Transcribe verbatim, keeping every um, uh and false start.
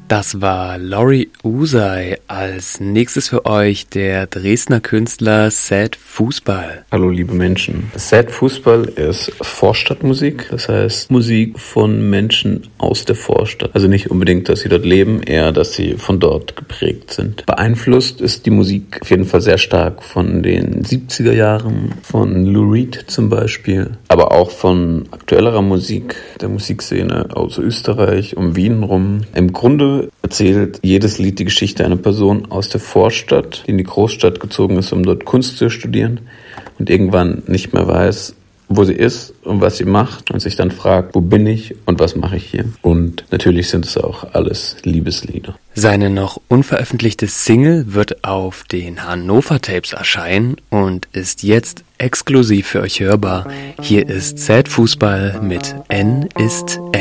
Das war Lori Usai. Als nächstes für euch der Dresdner Künstler Sad Fußball. Hallo liebe Menschen. Sad Fußball ist Vorstadtmusik, das heißt Musik von Menschen aus der Vorstadt. Also nicht unbedingt, dass sie dort leben, eher, dass sie von dort geprägt sind. Beeinflusst ist die Musik auf jeden Fall sehr stark von den siebziger Jahren, von Lou Reed zum Beispiel, aber auch von aktuellerer Musik, der Musikszene aus Österreich, um Wien rum. Im Grunde erzählt jedes Lied die Geschichte einer Person aus der Vorstadt, die in die Großstadt gezogen ist, um dort Kunst zu studieren und irgendwann nicht mehr weiß, wo sie ist und was sie macht und sich dann fragt, wo bin ich und was mache ich hier? Und natürlich sind es auch alles Liebeslieder. Seine noch unveröffentlichte Single wird auf den Hannover Tapes erscheinen und ist jetzt exklusiv für euch hörbar. Hier ist Sad Fußball mit N ist N.